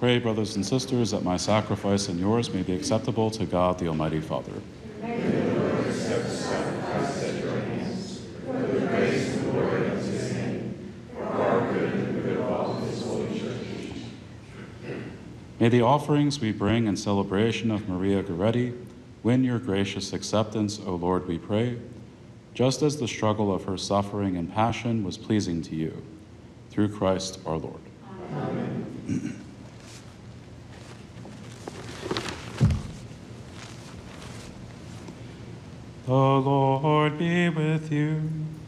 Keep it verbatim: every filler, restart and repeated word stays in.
Pray, brothers and sisters, that my sacrifice and yours may be acceptable to God, the Almighty Father. May the Lord accept the sacrifice at your hands, for the praise and glory of his name, for our good and the good of all his holy church. May the offerings we bring in celebration of Maria Goretti win your gracious acceptance, O Lord, we pray, just as the struggle of her suffering and passion was pleasing to you. Through Christ our Lord. Amen. The Lord be with you.